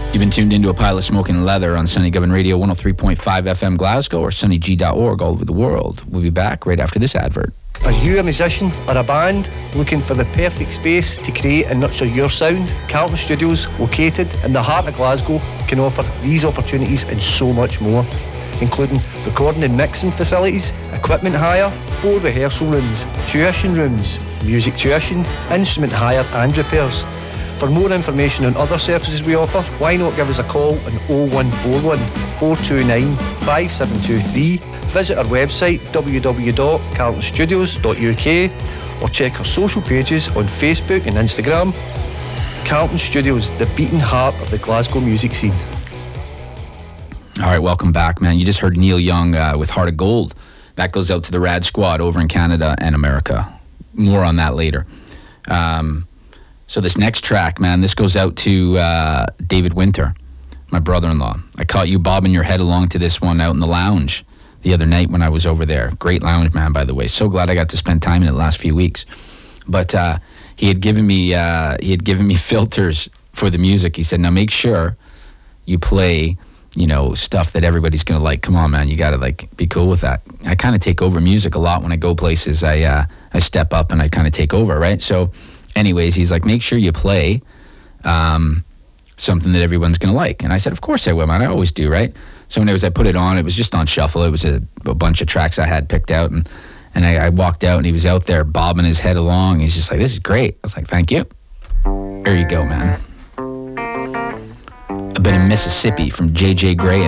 You've been tuned into A Pile of Smoking Leather on Sunny Govan Radio 103.5 FM Glasgow or sunnyg.org all over the world. We'll be back right after this advert. Are you a musician or a band looking for the perfect space to create and nurture your sound? Carlton Studios, located in the heart of Glasgow, can offer these opportunities and so much more, including recording and mixing facilities, equipment hire, 4 rehearsal rooms, tuition rooms, music tuition, instrument hire and repairs. For more information on other services we offer, why not give us a call on 0141 429 5723, visit our website www.carltonstudios.uk or check our social pages on Facebook and Instagram. Carlton Studios, the beating heart of the Glasgow music scene. All right, welcome back, man. You just heard Neil Young with Heart of Gold. That goes out to the Rad Squad over in Canada and America. More on that later. So this next track, man, this goes out to David Winter, my brother-in-law. I caught you bobbing your head along to this one out in the lounge the other night when I was over there. Great lounge, man, by the way. So glad I got to spend time in it the last few weeks. But he had given me filters for the music. He said, now make sure you play, you know, stuff that everybody's going to like. Come on, man, you got to, like, be cool with that. I kind of take over music a lot when I go places. I step up and I kind of take over, right? So anyways, he's like, make sure you play something that everyone's going to like. And I said, of course I will, man. I always do, right? So anyways, I put it on. It was just on shuffle. It was a bunch of tracks I had picked out. And I walked out, and he was out there bobbing his head along. He's just like, this is great. I was like, thank you. There you go, man. A bit of Mississippi from J.J. Graham.